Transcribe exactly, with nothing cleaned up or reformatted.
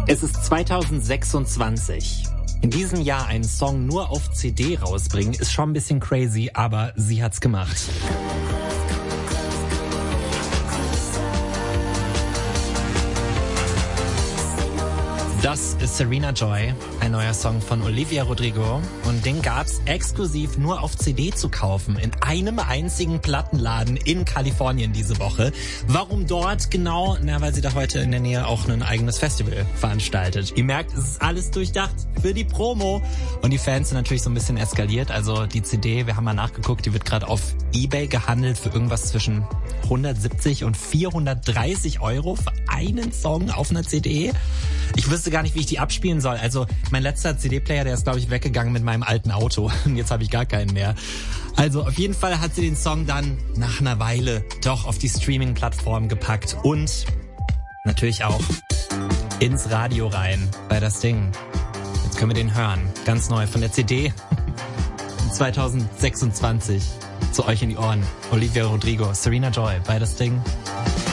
Es ist zweitausendsechsundzwanzig. In diesem Jahr einen Song nur auf C D rausbringen, ist schon ein bisschen crazy, aber sie hat's gemacht. Das ist Serena Joy, ein neuer Song von Olivia Rodrigo, und den gab's exklusiv nur auf C D zu kaufen in einem einzigen Plattenladen in Kalifornien diese Woche. Warum dort genau? Na, weil sie da heute in der Nähe auch ein eigenes Festival veranstaltet. Ihr merkt, es ist alles durchdacht für die Promo, und die Fans sind natürlich so ein bisschen eskaliert. Also die C D, wir haben mal nachgeguckt, die wird gerade auf eBay gehandelt für irgendwas zwischen hundertsiebzig und vierhundertdreißig Euro für einen Song auf einer C D. Ich wüsste gar nicht, wie ich die abspielen soll. Also mein letzter C D-Player, der ist, glaube ich, weggegangen mit meinem alten Auto. Und jetzt habe ich gar keinen mehr. Also auf jeden Fall hat sie den Song dann nach einer Weile doch auf die Streaming-Plattform gepackt. Und natürlich auch ins Radio rein bei das Ding. Jetzt können wir den hören. Ganz neu von der C D. zweitausendsechsundzwanzig. Zu euch in die Ohren. Olivia Rodrigo, Serena Joy bei das Ding.